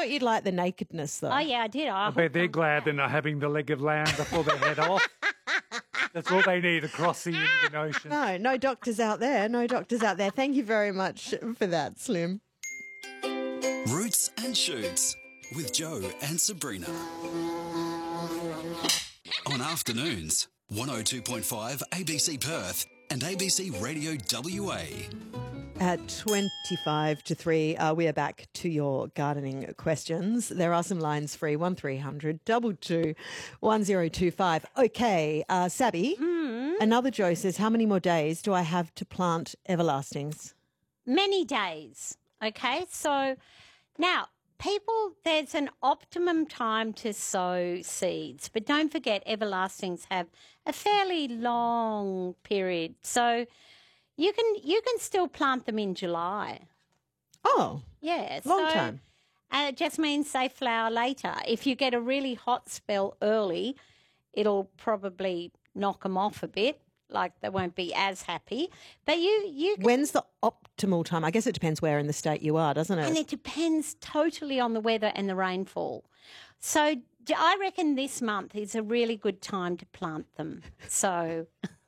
thought you'd like the nakedness, though. Oh, yeah, I did. I bet they're glad they're not having the leg of lamb before they head off. That's all they need across the Indian Ocean. No doctors out there. No doctors out there. Thank you very much for that, Slim. Roots and Shoots with Joe and Sabrina. On afternoons, 102.5 ABC Perth and ABC Radio WA. At 25 to 3, we are back to your gardening questions. There are some lines free, 1300 22 1025. Okay, Sabby, another Joe says, how many more days do I have to plant everlastings? Many days. Okay, so now there's an optimum time to sow seeds, but don't forget everlastings have a fairly long period. So you can still plant them in July. Oh, Yeah, long time. It just means they flower later. If you get a really hot spell early, it'll probably knock them off a bit. Like they won't be as happy. But you can, When's the optimal time? I guess it depends where in the state you are, doesn't it? and it depends totally on the weather and the rainfall. So I reckon this month is a really good time to plant them. So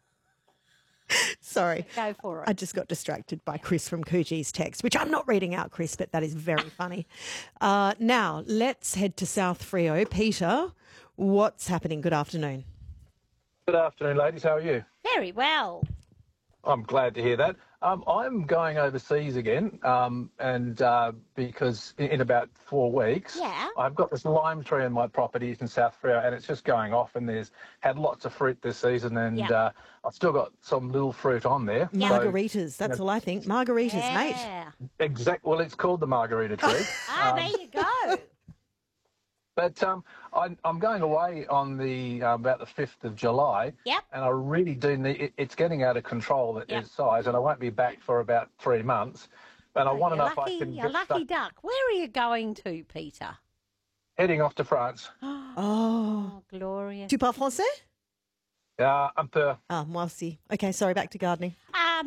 Sorry. go for it. I just got distracted by Chris from Coogie's text, which I'm not reading out, Chris, but that is very funny. Now, let's head to South Freo. Peter, what's happening? Good afternoon. Good afternoon, ladies. How are you? Very well. I'm glad to hear that. I'm going overseas again, and because in about 4 weeks, Yeah. I've got this lime tree in my properties in South Freo, and it's just going off, and there's had lots of fruit this season, and Yeah. I've still got some little fruit on there. Yeah. So- Margaritas, that's all I think. Margaritas, mate. Yeah. Well, it's called the margarita tree. There you go. But I'm going away on the about the 5th of July. Yep. And I really do need it's getting out of control at Yep. its size, and I won't be back for about 3 months. And I want to know if I Lucky, can you're get lucky stuck duck. Where are you going to, Peter? heading off to France. Oh, Oh, glorious. tu parles français? Un peu. Ah, moi aussi. Okay, sorry, back to gardening.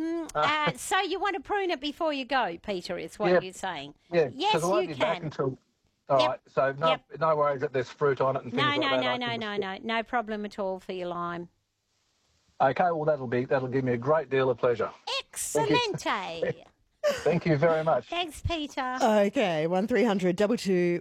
So you want to prune it before you go, Peter, is what Yeah. you're saying? Yeah. Yes, 'cause I won't you be back can. until. All Yep. right. So no worries that there's fruit on it and things No, like no, that. no, I no, can no, just- no. No problem at all for your lime. Okay. Well, that'll give me a great deal of pleasure. Excellente. Thank you very much. Thanks, Peter. Okay, 1300 22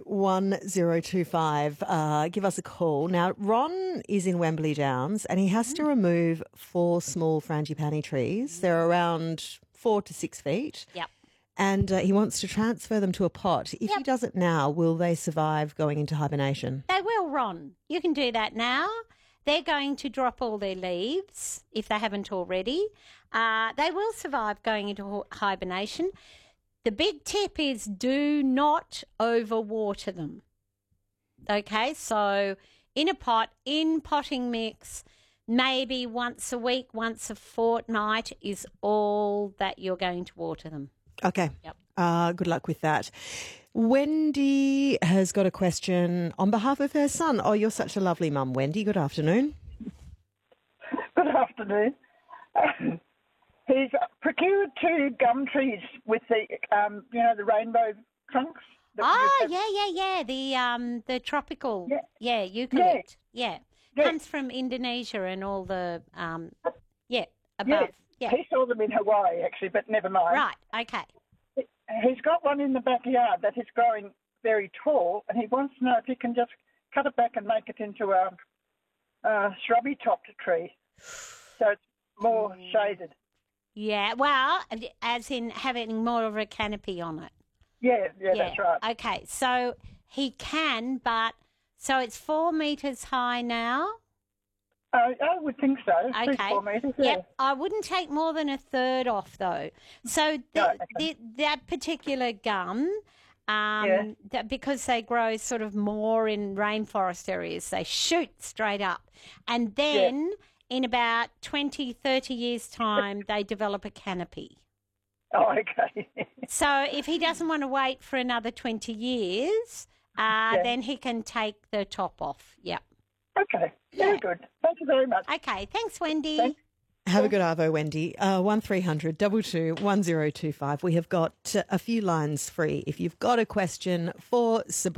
1025. Give us a call. Now, Ron is in Wembley Downs and he has to remove 4 small frangipani trees. They're around 4 to 6 feet. Yep. And he wants to transfer them to a pot. If he Yep. does it now, will they survive going into hibernation? They will, Ron. You can do that now. They're going to drop all their leaves if they haven't already. They will survive going into hibernation. The big tip is do not overwater them. Okay, so in a pot, in potting mix, maybe once a week, once a fortnight is all that you're going to water them. Okay. Yep. Good luck with that. Wendy has got a question on behalf of her son. Oh, you're such a lovely mum, Wendy. Good afternoon. Good afternoon. He's procured 2 gum trees with the, the rainbow trunks. Yeah. The tropical, eucalypt. Yeah. Yeah. Comes from Indonesia and all the, above. Yes, Yeah. he saw them in Hawaii actually, but never mind. Right, okay. He's got one in the backyard that is growing very tall, and he wants to know if he can just cut it back and make it into a shrubby-topped tree, so it's more shaded. Yeah, well, as in having more of a canopy on it. Yeah, that's right. Okay, so he can, but so it's 4 metres high now. I would think so. Okay. 3-4 metres. Yep. I wouldn't take more than a third off though. So that particular gum, because they grow sort of more in rainforest areas, they shoot straight up, and then in about 20, 30 years' time, they develop a canopy. Oh, okay. So if he doesn't want to wait for another 20 years, then he can take the top off. Yep. Okay, very good. Thank you very much. Okay, thanks, Wendy. Thanks. Have a good arvo, Wendy. 1300 22 1025. We have got a few lines free. If you've got a question for Sabrina,